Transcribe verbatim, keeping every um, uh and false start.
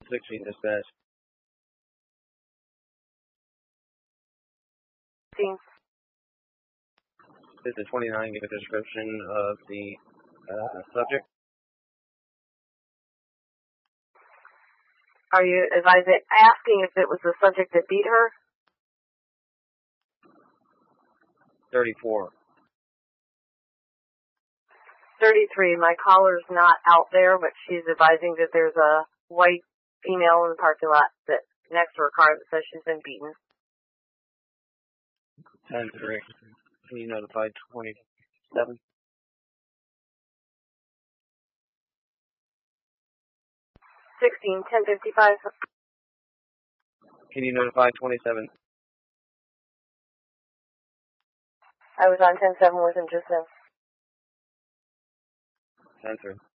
sixteen dispatch. This is twenty-nine, give a description of the uh, subject. Are you advising, asking if it was the subject that beat her? thirty-four. thirty-three, my caller's not out there, but she's advising that there's a white female in the parking lot that next to her car that says she's been beaten. ten three. Can you notify twenty-seven? sixteen, ten fifty-five. Can you notify twenty-seven? I was on ten seven with him just now. ten three.